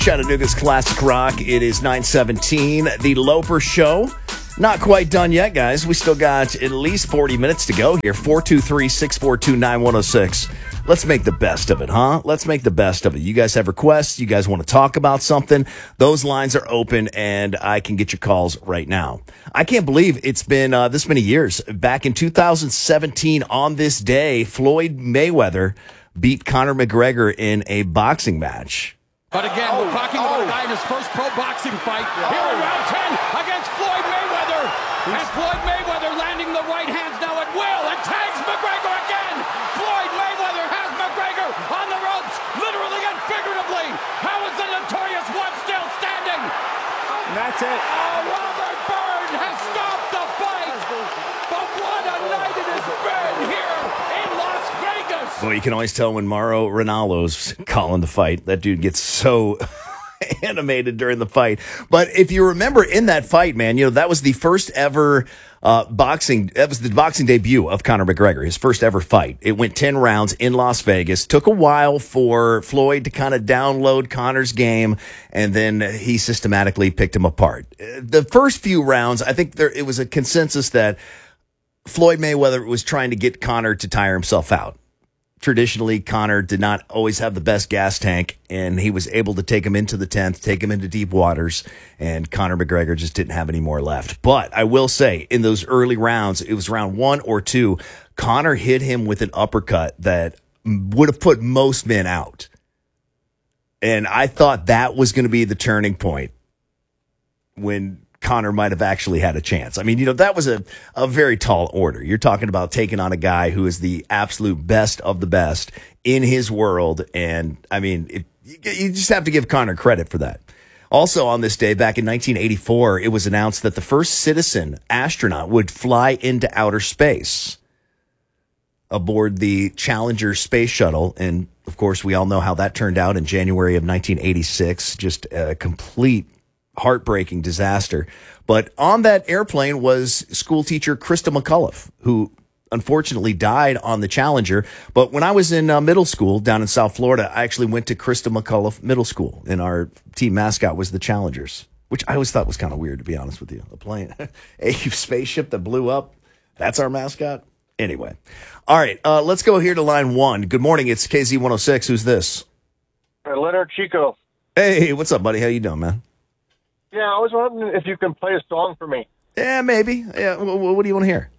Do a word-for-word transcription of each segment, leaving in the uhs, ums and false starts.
Chattanooga's Classic Rock. It is nine seventeen. The Loper Show. Not quite done yet, guys. We still got at least forty minutes to go here. four two three, six four two, nine one zero six. Let's make the best of it, huh? Let's make the best of it. You guys have requests. You guys want to talk about something. Those lines are open, and I can get your calls right now. I can't believe it's been uh, this many years. Back in two thousand seventeen, on this day, Floyd Mayweather beat Conor McGregor in a boxing match. But again, oh, we're talking oh. about a guy in his first pro boxing fight. Here in round ten against Floyd Mayweather. And Floyd Mayweather landing the right hands now at will and tags McGregor again. Floyd Mayweather has McGregor on the ropes, literally and figuratively. How is the notorious one still standing? And that's it. Oh, Robert Byrd has stopped the fight. But what a night it has been here in Las Vegas. Well, you can always tell when Mauro Ranallo's calling the fight. That dude gets so animated during the fight. But if you remember in that fight, man, you know, that was the first ever uh, boxing, that was the boxing debut of Conor McGregor, his first ever fight. It went ten rounds in Las Vegas. Took a while for Floyd to kind of download Conor's game, and then he systematically picked him apart. The first few rounds, I think there it was a consensus that Floyd Mayweather was trying to get Conor to tire himself out. Traditionally, Conor did not always have the best gas tank, and he was able to take him into the tenth, take him into deep waters, and Conor McGregor just didn't have any more left. But I will say, in those early rounds, it was round one or two, Conor hit him with an uppercut that would have put most men out. And I thought that was going to be the turning point when Conor might have actually had a chance. I mean, you know, that was a, a very tall order. You're talking about taking on a guy who is the absolute best of the best in his world. And, I mean, it, you just have to give Conor credit for that. Also on this day, back in nineteen eighty-four, it was announced that the first citizen astronaut would fly into outer space aboard the Challenger space shuttle. And, of course, we all know how that turned out in January of nineteen eighty-six. Just a complete heartbreaking disaster. But on that airplane was school teacher Krista McCullough, who unfortunately died on the Challenger. But when I was in uh, middle school down in South Florida, I actually went to Krista McCullough Middle School, and our team mascot was the Challengers, which I always thought was kind of weird, to be honest with you. A plane, a spaceship that blew up, that's our mascot? Anyway. All right, uh, let's go here to line one. Good morning, it's K Z one oh six. Who's this? Uh, Leonard Chico. Hey, what's up, buddy? How you doing, man? Yeah, I was wondering if you can play a song for me. Yeah, maybe. Yeah, what, what do you want to hear?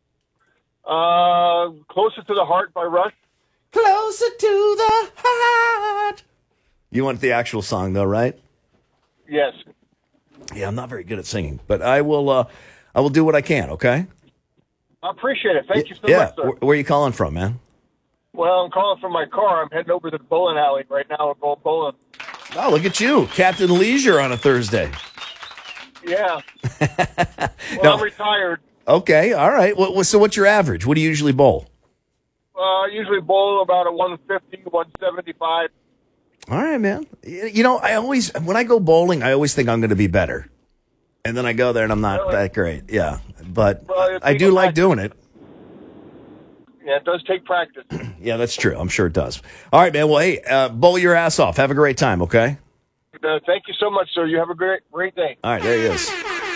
Uh, Closer to the Heart by Rush. Closer to the heart. You want the actual song, though, right? Yes. Yeah, I'm not very good at singing, but I will. Uh, I will do what I can. Okay. I appreciate it. Thank you so yeah. much, sir. Where, where are you calling from, man? Well, I'm calling from my car. I'm heading over to the bowling alley right now. We're going bowling. Oh, look at you, Captain Leisure on a Thursday. Yeah. Well, no. I'm retired. Okay, all right. Well, so what's your average? What do you usually bowl? Uh, I usually bowl about a one fifty, one seventy-five. All right, man. You know, I always, when I go bowling, I always think I'm going to be better. And then I go there and I'm not really? that great. Yeah. But well, I do like doing it. Yeah, it does take practice. Yeah, that's true. I'm sure it does. All right, man. Well, hey, uh, bowl your ass off. Have a great time, okay? Uh, thank you so much, sir. You have a great, great day. All right, there he is.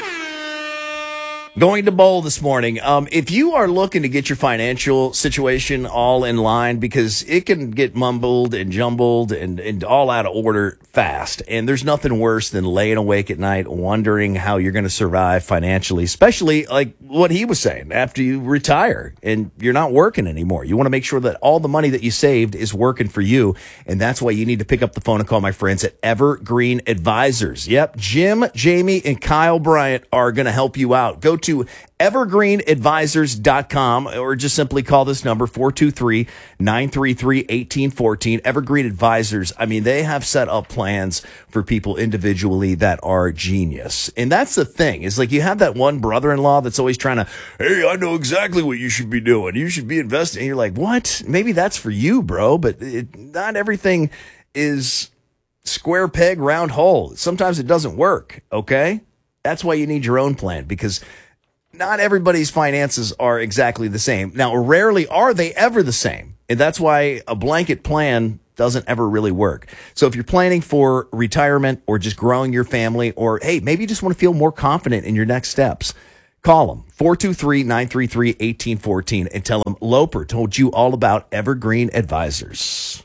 Going to bowl this morning. Um, if you are looking to get your financial situation all in line, because it can get mumbled and jumbled and, and all out of order fast, and there's nothing worse than laying awake at night wondering how you're going to survive financially, especially like what he was saying, after you retire and you're not working anymore. You want to make sure that all the money that you saved is working for you, and that's why you need to pick up the phone and call my friends at Evergreen Advisors. Yep, Jim, Jamie, and Kyle Bryant are going to help you out. Go to evergreen advisors dot com or just simply call this number, four two three, nine three three, one eight one four. Evergreen Advisors, I mean, they have set up plans for people individually that are genius. And that's the thing, is like you have that one brother-in-law that's always trying to, hey, I know exactly what you should be doing. You should be investing. And you're like, what? Maybe that's for you, bro, but it, not everything is square peg, round hole. Sometimes it doesn't work, okay? That's why you need your own plan, because not everybody's finances are exactly the same. Now, rarely are they ever the same. And that's why a blanket plan doesn't ever really work. So if you're planning for retirement or just growing your family, or hey, maybe you just want to feel more confident in your next steps, call them four two three, nine three three, one eight one four and tell them Loper told you all about Evergreen Advisors.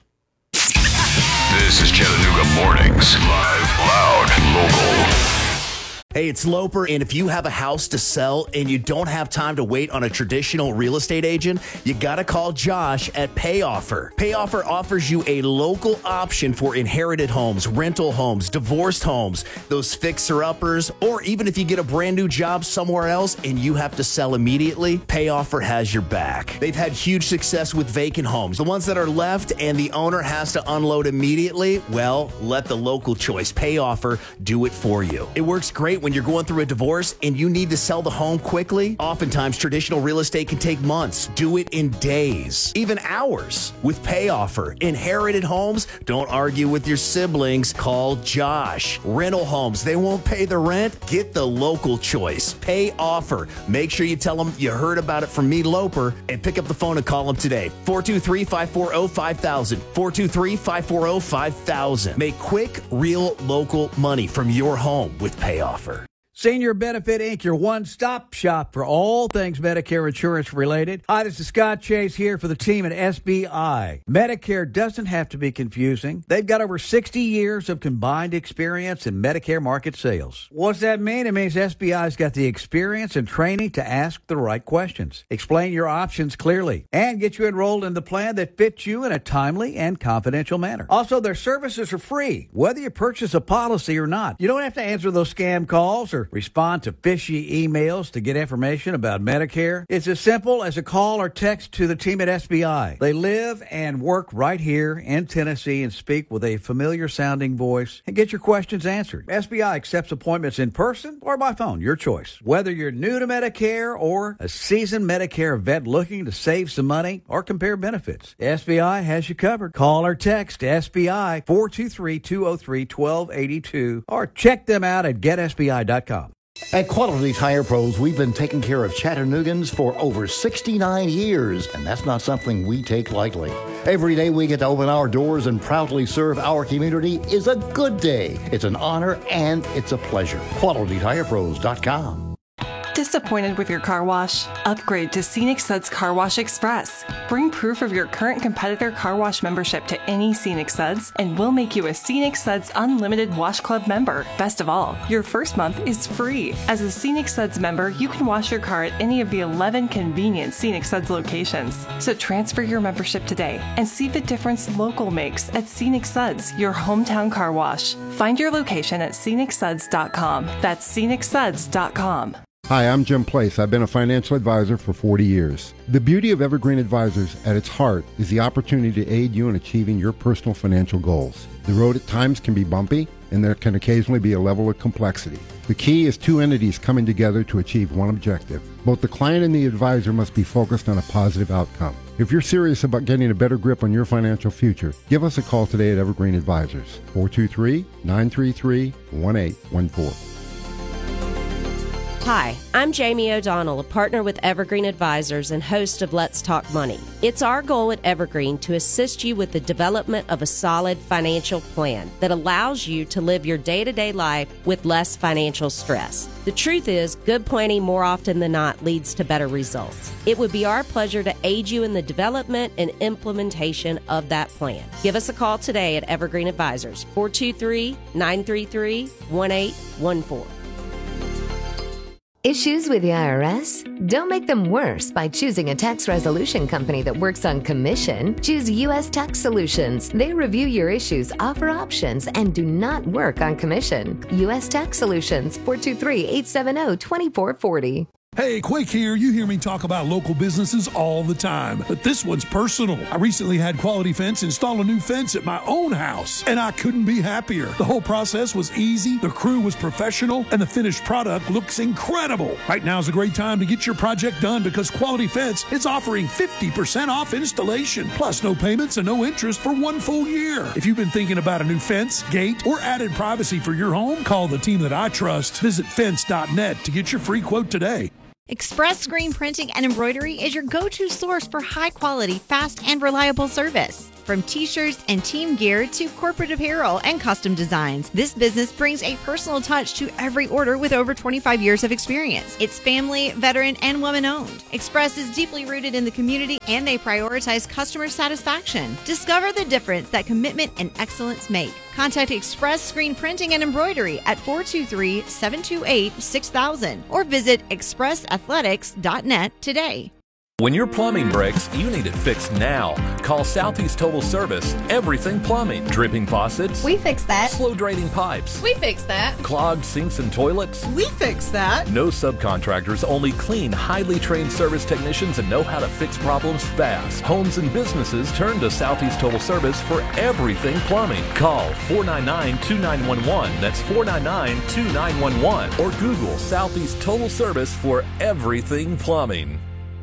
This is Chattanooga Mornings, live, loud, local. Hey, it's Loper, and if you have a house to sell and you don't have time to wait on a traditional real estate agent, you got to call Josh at PayOffer. PayOffer offers you a local option for inherited homes, rental homes, divorced homes, those fixer-uppers, or even if you get a brand new job somewhere else and you have to sell immediately, PayOffer has your back. They've had huge success with vacant homes. The ones that are left and the owner has to unload immediately, well, let the local choice, PayOffer, do it for you. It works great when you're going through a divorce and you need to sell the home quickly. Oftentimes, traditional real estate can take months. Do it in days, even hours with PayOffer. Inherited homes, don't argue with your siblings. Call Josh. Rental homes, they won't pay the rent. Get the local choice. PayOffer. Make sure you tell them you heard about it from me, Loper, and pick up the phone and call them today. four two three, five four zero, five thousand. four two three, five four zero, five thousand. Make quick, real, local money from your home with PayOffer. Senior Benefit Incorporated, your one-stop shop for all things Medicare insurance related. Hi, this is Scott Chase here for the team at S B I. Medicare doesn't have to be confusing. They've got over sixty years of combined experience in Medicare market sales. What's that mean? It means S B I's got the experience and training to ask the right questions, explain your options clearly, and get you enrolled in the plan that fits you in a timely and confidential manner. Also, their services are free, whether you purchase a policy or not. You don't have to answer those scam calls or respond to fishy emails to get information about Medicare. It's as simple as a call or text to the team at S B I. They live and work right here in Tennessee and speak with a familiar sounding voice and get your questions answered. S B I accepts appointments in person or by phone, your choice. Whether you're new to Medicare or a seasoned Medicare vet looking to save some money or compare benefits, S B I has you covered. Call or text S B I four two three, two oh three, one two eight two or check them out at get S B I dot com. At Quality Tire Pros, we've been taking care of Chattanoogans for over sixty-nine years, and that's not something we take lightly. Every day we get to open our doors and proudly serve our community is a good day. It's an honor and it's a pleasure. Quality Tire Pros dot com. Disappointed with your car wash? Upgrade to Scenic Suds Car Wash Express. Bring proof of your current competitor car wash membership to any Scenic Suds, and we'll make you a Scenic Suds Unlimited Wash Club member. Best of all, your first month is free. As a Scenic Suds member, you can wash your car at any of the eleven convenient Scenic Suds locations. So transfer your membership today and see the difference local makes at Scenic Suds, your hometown car wash. Find your location at scenic suds dot com. That's scenic suds dot com. Hi, I'm Jim Place. I've been a financial advisor for forty years. The beauty of Evergreen Advisors at its heart is the opportunity to aid you in achieving your personal financial goals. The road at times can be bumpy, and there can occasionally be a level of complexity. The key is two entities coming together to achieve one objective. Both the client and the advisor must be focused on a positive outcome. If you're serious about getting a better grip on your financial future, give us a call today at Evergreen Advisors, four two three, nine three three, one eight one four. Hi, I'm Jamie O'Donnell, a partner with Evergreen Advisors and host of Let's Talk Money. It's our goal at Evergreen to assist you with the development of a solid financial plan that allows you to live your day-to-day life with less financial stress. The truth is, good planning more often than not leads to better results. It would be our pleasure to aid you in the development and implementation of that plan. Give us a call today at Evergreen Advisors, four two three, nine three three, one eight one four. Issues with the I R S? Don't make them worse by choosing a tax resolution company that works on commission. Choose U S Tax Solutions. They review your issues, offer options, and do not work on commission. U S Tax Solutions, four two three, eight seven zero, two four four zero. Hey, Quake here. You hear me talk about local businesses all the time, but this one's personal. I recently had Quality Fence install a new fence at my own house, and I couldn't be happier. The whole process was easy, the crew was professional, and the finished product looks incredible. Right now is a great time to get your project done because Quality Fence is offering fifty percent off installation, plus no payments and no interest for one full year. If you've been thinking about a new fence, gate, or added privacy for your home, call the team that I trust. Visit fence dot net to get your free quote today. Express Screen Printing and Embroidery is your go-to source for high-quality, fast, and reliable service. From t-shirts and team gear to corporate apparel and custom designs, this business brings a personal touch to every order with over twenty-five years of experience. It's family, veteran, and woman-owned. Express is deeply rooted in the community, and they prioritize customer satisfaction. Discover the difference that commitment and excellence make. Contact Express Screen Printing and Embroidery at four two three, seven two eight, six thousand or visit express athletics dot net today. When your plumbing breaks, you need it fixed now. Call Southeast Total Service. Everything plumbing. Dripping faucets. We fix that. Slow draining pipes. We fix that. Clogged sinks and toilets. We fix that. No subcontractors, only clean, highly trained service technicians that know how to fix problems fast. Homes and businesses turn to Southeast Total Service for everything plumbing. Call four nine nine, two nine one one. That's four nine nine, two nine one one. Or Google Southeast Total Service for everything plumbing.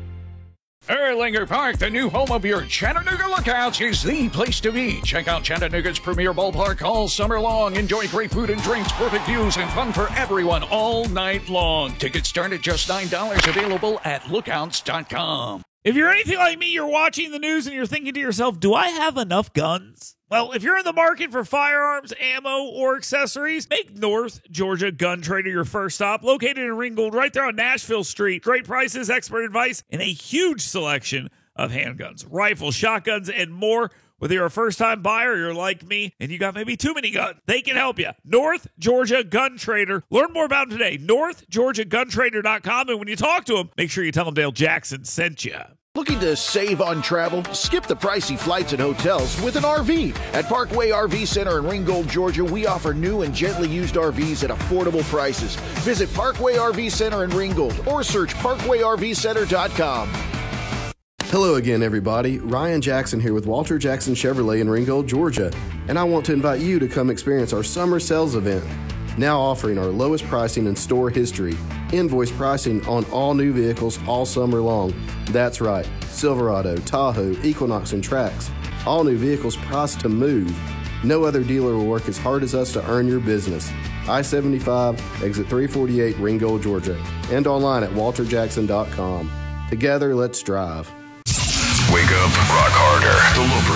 Erlanger Park, the new home of your Chattanooga Lookouts, is the place to be. Check out Chattanooga's premier ballpark all summer long. Enjoy great food and drinks, perfect views, and fun for everyone all night long. Tickets start at just nine dollars, available at lookouts dot com. If you're anything like me, you're watching the news and you're thinking to yourself, do I have enough guns? Well, if you're in the market for firearms, ammo, or accessories, make North Georgia Gun Trader your first stop. Located in Ringgold, right there on Nashville Street. Great prices, expert advice, and a huge selection of handguns, rifles, shotguns, and more. Whether you're a first-time buyer or you're like me and you got maybe too many guns, they can help you. North Georgia Gun Trader. Learn more about them today. north georgia gun trader dot com. And when you talk to them, make sure you tell them Dale Jackson sent you. Looking to save on travel? Skip the pricey flights and hotels with an R V. At Parkway R V Center in Ringgold, Georgia, we offer new and gently used R Vs at affordable prices. Visit Parkway R V Center in Ringgold or search parkway r v center dot com. Hello again, everybody. Ryan Jackson here with Walter Jackson Chevrolet in Ringgold, Georgia, and I want to invite you to come experience our summer sales event. Now offering our lowest pricing in store history. Invoice pricing on all new vehicles all summer long. That's right, Silverado, Tahoe, Equinox, and Trax. All new vehicles priced to move. No other dealer will work as hard as us to earn your business. I seventy-five, exit three forty-eight, Ringgold, Georgia. And online at walter jackson dot com. Together, let's drive. Wake up, rock harder. The Loper